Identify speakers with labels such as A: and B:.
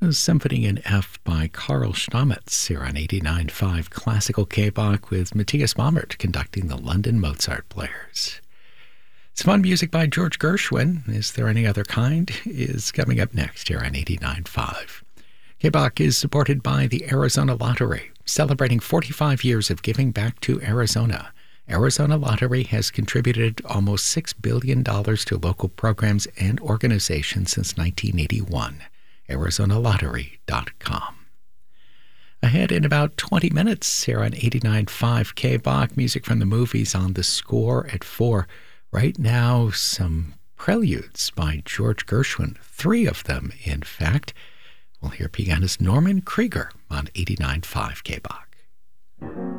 A: Symphony in F by Karl Stamitz here on 89.5 Classical K-Bach with Matthias Baumert conducting the London Mozart Players. Some fun music by George Gershwin, Is There Any Other Kind, is coming up next here on 89.5. K-Bach is supported by the Arizona Lottery, celebrating 45 years of giving back to Arizona. Arizona Lottery has contributed almost $6 billion to local programs and organizations since 1981. ArizonaLottery.com. Ahead in about 20 minutes here on 89.5 K-Bach, music from the movies on the score at 4. Right now, some preludes by George Gershwin, 3 of them, in fact. We'll hear pianist Norman Krieger on 89.5 K-Bach.